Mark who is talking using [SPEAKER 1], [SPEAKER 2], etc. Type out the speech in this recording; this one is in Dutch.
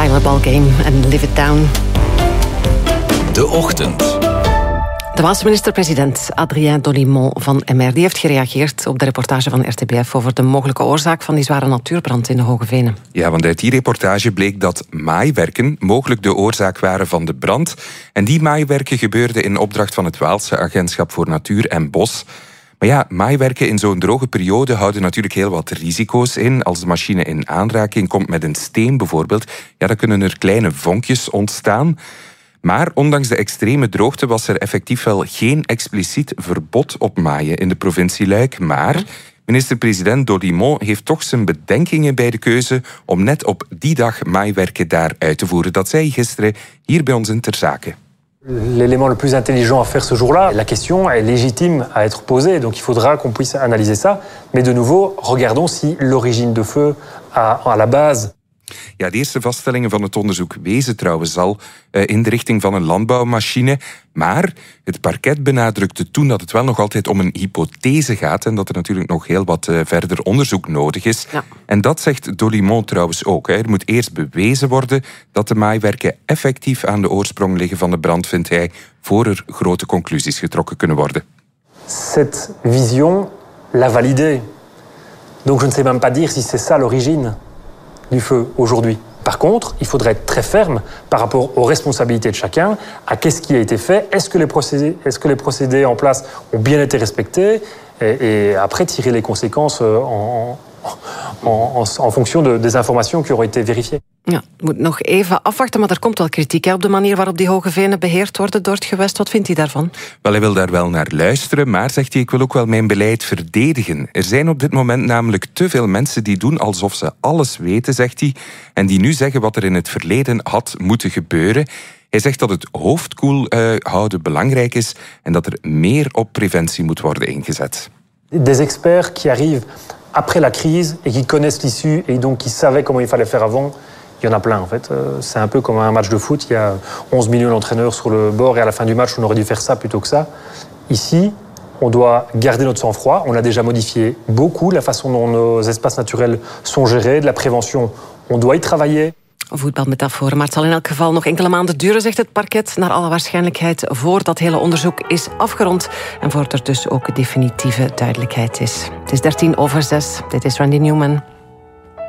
[SPEAKER 1] Final Ball Game en Live It Down.
[SPEAKER 2] De Ochtend.
[SPEAKER 1] De Waalse minister-president Adrien Dolimon van MR die heeft gereageerd op de reportage van RTBF over de mogelijke oorzaak van die zware natuurbrand in de Hoge Venen.
[SPEAKER 3] Ja, want uit die reportage bleek dat maaiwerken mogelijk de oorzaak waren van de brand. En die maaiwerken gebeurden in opdracht van het Waalse Agentschap voor Natuur en Bos. Maar ja, maaiwerken in zo'n droge periode houden natuurlijk heel wat risico's in. Als de machine in aanraking komt met een steen bijvoorbeeld, ja, dan kunnen er kleine vonkjes ontstaan. Maar ondanks de extreme droogte was er effectief wel geen expliciet verbod op maaien in de provincie Luik. Maar minister-president Dolimon heeft toch zijn bedenkingen bij de keuze om net op die dag maaiwerken daar uit te voeren. Dat zei hij gisteren hier bij ons in Ter Zake.
[SPEAKER 4] L'élément le plus intelligent à faire ce jour-là, la question est légitime à être posée, donc il faudra qu'on puisse analyser ça. Mais de nouveau, regardons si l'origine de feu à la base.
[SPEAKER 3] Ja, de eerste vaststellingen van het onderzoek wezen trouwens al in de richting van een landbouwmachine. Maar het parket benadrukte toen dat het wel nog altijd om een hypothese gaat en dat er natuurlijk nog heel wat verder onderzoek nodig is. Ja. En dat zegt Dolimon trouwens ook. Er moet eerst bewezen worden dat de maaiwerken effectief aan de oorsprong liggen van de brand, vindt hij, voor er grote conclusies getrokken kunnen worden.
[SPEAKER 4] Cette vision l'a validée. Donc je ne sais même pas dire si c'est ça l'origine du feu aujourd'hui. Par contre, il faudrait être très ferme par rapport aux responsabilités de chacun, à qu'est-ce qui a été fait, est-ce que les procédés en place ont bien été respectés, et après tirer les conséquences en fonction des informations qui auraient été vérifiées.
[SPEAKER 1] Ja, moet nog even afwachten, maar er komt wel kritiek op de manier waarop die Hoge Venen beheerd worden door het gewest. Wat vindt hij daarvan?
[SPEAKER 3] Wel, hij wil daar wel naar luisteren, maar zegt hij, ik wil ook wel mijn beleid verdedigen. Er zijn op dit moment namelijk te veel mensen die doen alsof ze alles weten, zegt hij, en die nu zeggen wat er in het verleden had moeten gebeuren. Hij zegt dat het hoofd koel houden belangrijk is en dat er meer op preventie moet worden ingezet.
[SPEAKER 4] Des experts qui arrivent après la crise et qui connaissent l'issue et donc qui savaient comment il fallait faire avant. Il y en a plein en fait. C'est un peu comme un match de foot. Il y a 11 millions d'entraîneurs sur le bord et à la fin du match on aurait dû faire ça plutôt que ça. Ici, on doit garder notre sang-froid. On a déjà modifié beaucoup la façon dont nos espaces naturels sont gérés, de la prévention. On doit y travailler.
[SPEAKER 1] Voetbalmetafoor, maar het zal in elk geval nog enkele maanden duren, zegt het parket, naar alle waarschijnlijkheid, voor dat hele onderzoek is afgerond en voor er dus ook definitieve duidelijkheid is. Het is 6:13. Dit is Randy Newman.